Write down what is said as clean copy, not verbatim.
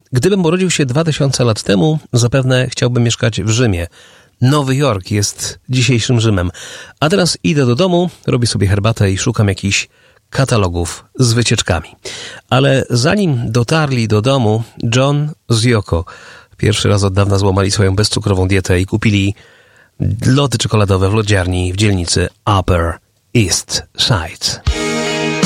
Gdybym urodził się 2000 lat temu, zapewne chciałbym mieszkać w Rzymie. Nowy Jork jest dzisiejszym Rzymem. A teraz idę do domu, robię sobie herbatę i szukam jakichś katalogów z wycieczkami. Ale zanim dotarli do domu, John z Yoko pierwszy raz od dawna złamali swoją bezcukrową dietę i kupili lody czekoladowe w lodziarni w dzielnicy Upper East Side.